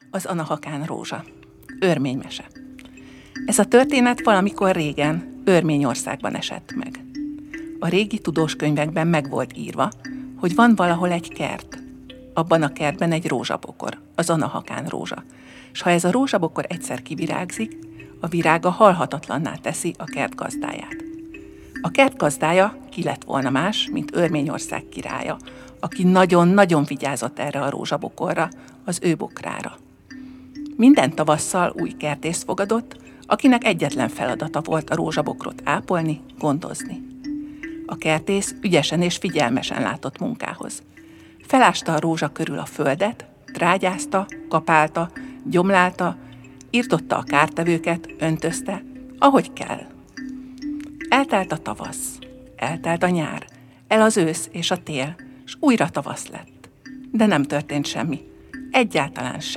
Az Anahakán rózsa. Örménymese. Ez a történet valamikor régen Örményországban esett meg. A régi tudós könyvekben meg volt írva, hogy van valahol egy kert. Abban a kertben egy rózsabokor, az Anahakán rózsa. És ha ez a rózsabokor egyszer kivirágzik, a virága halhatatlanná teszi a kert gazdáját. A kert gazdája ki lett volna más, mint Örményország királya, aki nagyon-nagyon vigyázott erre a rózsabokorra, az ő bokrára. Minden tavasszal új kertészt fogadott, akinek egyetlen feladata volt a rózsabokrot ápolni, gondozni. A kertész ügyesen és figyelmesen látott munkához. Felásta a rózsa körül a földet, trágyázta, kapálta, gyomlálta, irtotta a kártevőket, öntözte, ahogy kell. Eltelt a tavasz, eltelt a nyár, el az ősz és a tél, s újra tavasz lett. De nem történt semmi, egyáltalán semmi.